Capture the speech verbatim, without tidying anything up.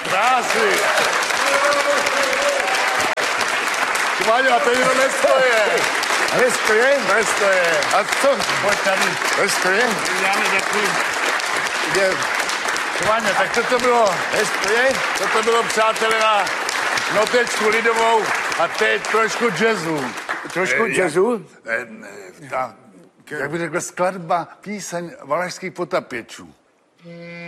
Krásný. Šváňo, a to jenom nestoje. Nestoje? Nestoje. A co? Pojď tady. Nestoje? Já mi děkuji. Kde? Šváňo, tak co to bylo? Nestoje? Co to bylo, přátelé, na notečku lidovou a teď trošku jazzu. Trošku jazzu? Eh, eh, ta, jak bych řekl, skladba, píseň valašských potapěčů.